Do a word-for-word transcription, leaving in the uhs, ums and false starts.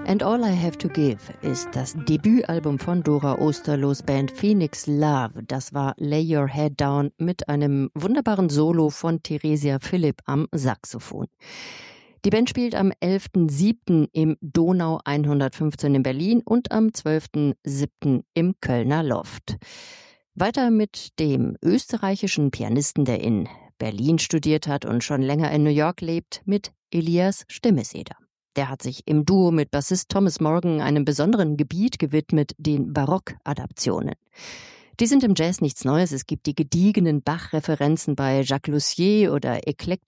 And All I Have to Give ist das Debütalbum von Dora Osterlohs Band Phoenix Love. Das war Lay Your Head Down mit einem wunderbaren Solo von Theresia Philipp am Saxophon. Die Band spielt am elften siebten im Donau hundertfünfzehn in Berlin und am zwölften siebten im Kölner Loft. Weiter mit dem österreichischen Pianisten, der in Berlin studiert hat und schon länger in New York lebt, mit Elias Stimmeseder. Der hat sich im Duo mit Bassist Thomas Morgan einem besonderen Gebiet gewidmet, den Barock-Adaptionen. Die sind im Jazz nichts Neues. Es gibt die gediegenen Bach-Referenzen bei Jacques Lussier oder eklektische